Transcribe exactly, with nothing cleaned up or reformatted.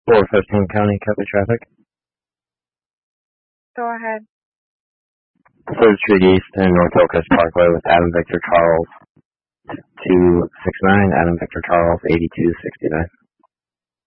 four fifteen County Copy traffic. Go ahead. third Street East and North Oakcrest Parkway with Adam Victor Charles two six nine, Adam Victor Charles eighty-two sixty-nine.